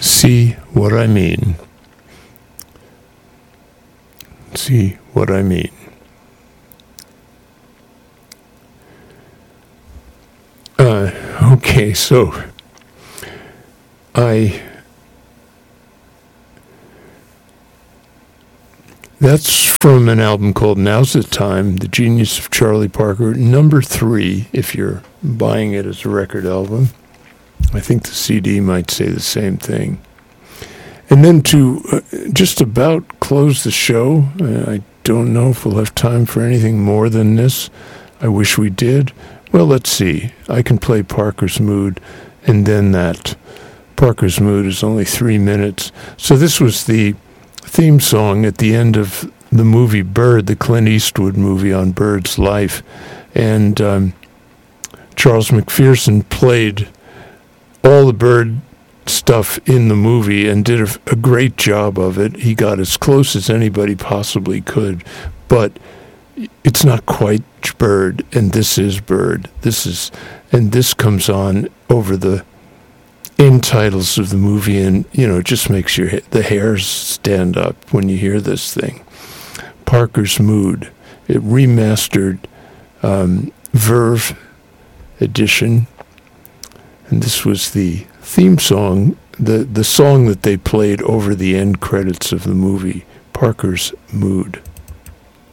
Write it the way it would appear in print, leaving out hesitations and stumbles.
See what I mean? See what I mean? Okay, so that's from an album called Now's the Time, The Genius of Charlie Parker, number 3, if you're buying it as a record album. I think the CD might say the same thing. And then to just about close the show, I don't know if we'll have time for anything more than this. I wish we did. Well, let's see. I can play Parker's Mood, and then that. Parker's Mood is only 3 minutes. So this was the theme song at the end of the movie Bird, the Clint Eastwood movie on Bird's life. And Charles McPherson played all the Bird stuff in the movie and did a great job of it. He got as close as anybody possibly could, but it's not quite Bird, and this is Bird. This comes on over the end titles of the movie, and it just makes the hairs stand up when you hear this thing. Parker's Mood, it remastered Verve edition, and this was the theme song, the song that they played over the end credits of the movie, Parker's Mood.